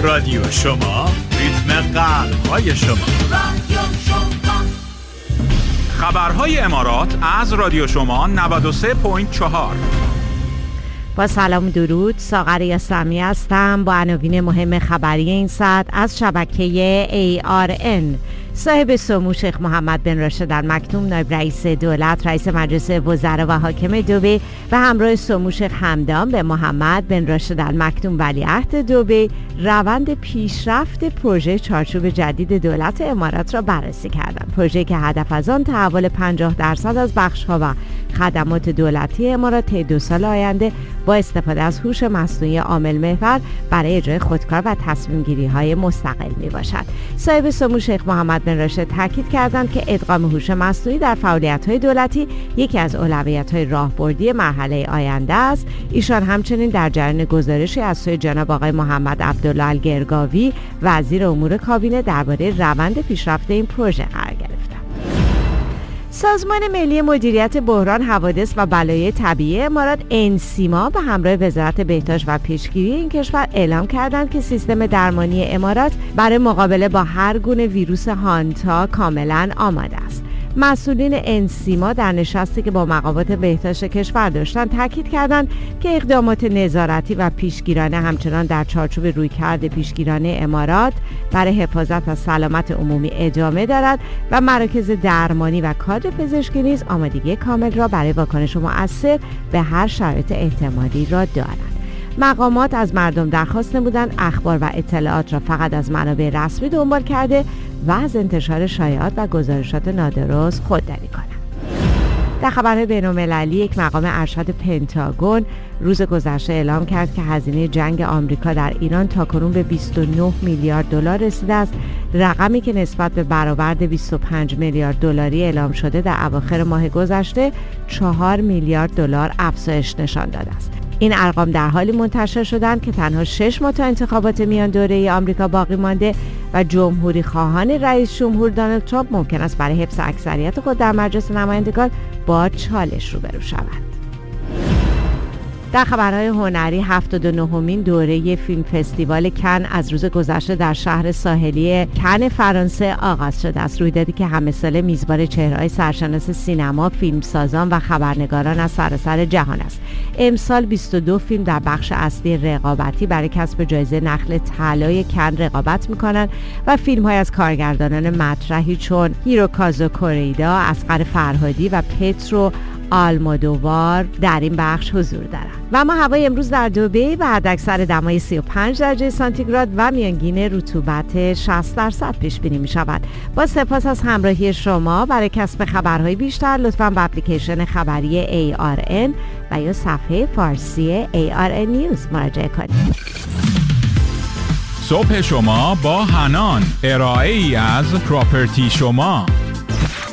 رادیو شما، ریتم قلب‌های شما. رادیو شما. خبرهای امارات از رادیو شما 93.4. با سلام درود، ساغر یاسمی هستم با عناوین مهم خبری این ساعت از شبکه ARN. صاحب سمو شیخ محمد بن راشد ال مکتوم نایب رئیس دولت، رئیس مجلس وزرا و حاکم دبی و همراه سمو شیخ همدان بن محمد بن راشد ال مکتوم ولیعهد دبی روند پیشرفت پروژه چارچوب جدید دولت امارات را بررسی کردند. پروژه که هدف از آن تحول 50% از بخش‌ها و خدمات دولتی امارات طی 2 سال آینده با استفاده از هوش مصنوعی عامل محور برای اجرای خودکار و تصمیم‌گیری‌های مستقل میباشد. صاحب سمو شیخ محمد بن راشد تاکید کردند که ادغام هوش مصنوعی در فعالیت‌های دولتی یکی از اولویت‌های راهبردی مرحله آینده است. ایشان همچنین در جریان گزارشی از سوی جناب آقای محمد عبدالله الگرگاوی وزیر امور کابینه درباره روند پیشرفت این پروژه قرار گرفتند. سازمان ملی مدیریت بحران، حوادث و بلایای طبیعی امارات انسیما به همراه وزارت بهداشت و پیشگیری این کشور اعلام کردند که سیستم درمانی امارات برای مقابله با هر گونه ویروس هانتا کاملا آماده است. مسئولین انسیما در نشستی که با مقامات بهداشت کشور داشتند تاکید کردند که اقدامات نظارتی و پیشگیرانه همچنان در چارچوب رویکرد پیشگیرانه امارات برای حفاظت از سلامت عمومی ادامه دارد و مراکز درمانی و کادر پزشکی نیز آمادگی کامل را برای واکنش مؤثر به هر شرایط احتمالی را دارند. مقامات از مردم درخواست نمودند اخبار و اطلاعات را فقط از منابع رسمی دنبال کرده و از انتشار شایعات و گزارشات نادرست خودداری کنند. در خبرهای بین‌المللی، یک مقام ارشد پنتاگون روز گذشته اعلام کرد که هزینه جنگ آمریکا در ایران تاکنون به 29 میلیارد دلار رسیده است، رقمی که نسبت به برآورد 25 میلیارد دلاری اعلام شده در اواخر ماه گذشته 4 میلیارد دلار افزایش نشان داده است. این ارقام در حالی منتشر شدند که تنها 6 ماه تا انتخابات میان دوره آمریکا باقی مانده و جمهوری خواهان رئیس جمهور دونالد ترامپ ممکن است برای حفظ اکثریت خود در مجلس نمایندگان با چالش روبرو شوند. در خبرهای هنری، 79مین دوره فیلم فستیوال کن از روز گذشته در شهر ساحلی کن فرانسه آغاز شده است. رویدادی که همه ساله میزبان چهره‌های سرشناس سینما، فیلمسازان و خبرنگاران از سراسر جهان است. امسال 22 فیلم در بخش اصلی رقابتی برای کسب جایزه نخل طلای کن رقابت می‌کنند و فیلم‌های از کارگردانان مطرحی چون هیروکازو کوریدا، اصغر فرهادی و پترو آلمودووار در این بخش حضور دارند. و اما هوای امروز در دبی به حداکثر دمای 35 درجه سانتیگراد و میانگین رطوبت 60% پیش بینی می شود. با سپاس از همراهی شما. برای کسب خبرهای بیشتر لطفاً به اپلیکیشن خبری ARN و یا صفحه فارسی ARN نیوز مراجعه کنید. صبح شما با حنان، ارائه‌ای از پراپرتی شما.